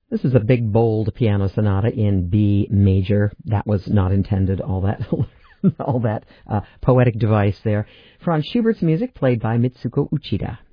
This is a big, bold piano sonata in B major. That was not intended, all that all that poetic device there. Franz Schubert's music played by Mitsuko Uchida.